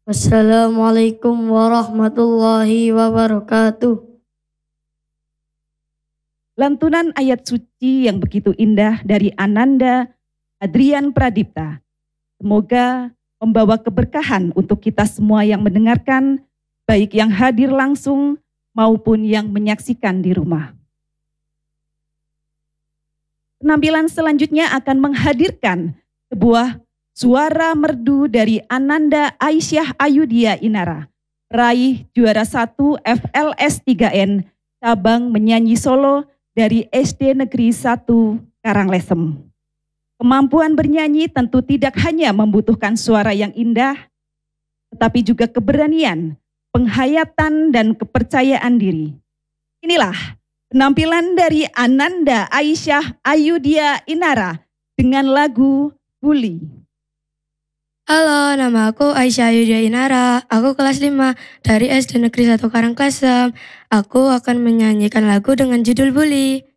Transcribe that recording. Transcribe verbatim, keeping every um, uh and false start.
Assalamualaikum warahmatullahi wabarakatuh. Lantunan ayat suci yang begitu indah dari Ananda Adrian Pradipta. Semoga membawa keberkahan untuk kita semua yang mendengarkan, baik yang hadir langsung maupun yang menyaksikan di rumah. Penampilan selanjutnya akan menghadirkan sebuah suara merdu dari Ananda Aisyah Ayudia Inara, raih juara satu F L S tiga N, cabang menyanyi solo dari S D Negeri satu Karanglesem. Kemampuan bernyanyi tentu tidak hanya membutuhkan suara yang indah, tetapi juga keberanian, penghayatan, dan kepercayaan diri. Inilah penampilan dari Ananda Aisyah Ayudia Inara dengan lagu Bully. Halo, nama aku Aisyah Yudia Inara. Aku kelas lima dari S D Negeri satu Karanglesem. Aku akan menyanyikan lagu dengan judul Bully.